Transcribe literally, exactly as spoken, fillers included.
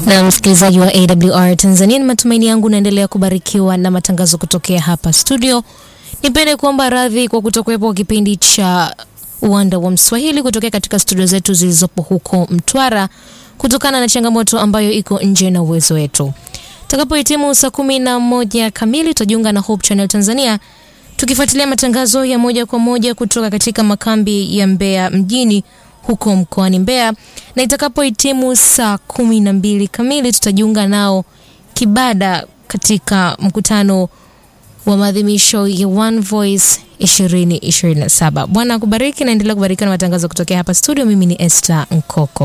Na msikilizaji wa A W R Tanzania, ni matumaini yangu naendelea kubarikiwa na matangazo kutokea hapa studio. Nipende kuomba radhi kwa kutokuwepo kipindi cha Uwanda wa Mswahili kutokea katika studio zetu zilizopo huko Mtwara kutokana na changamoto ambayo iko nje na uwezo wetu. Takapohitimu saa kumi na moja kamili tutajiunga na Hope Channel Tanzania tukifuatilia matangazo ya moja kwa moja kutoka katika makambi ya Mbeya mjini huko mkoani Mbeya, na itakapohitimu saa kumi na mbili kamili tutajiunga nao Kibada katika mkutano wa maadhimisho ya One Voice ishirini ishirini na saba. Bwana akubariki na endelea kubariki na matangazo kutokea hapa studio. Mimi ni Esther Nkoko.